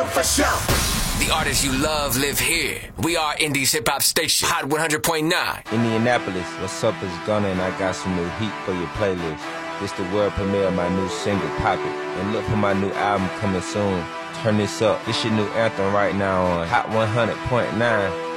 for sure. The artists you love live here. We are Indie's hip hop station, Hot 100.9. Indianapolis, what's up, it's Gunna, and I got some new heat for your playlist. This the world premiere of my new single, Pop It. And look for my new album coming soon. Turn this up. This your new anthem right now on Hot 100.9.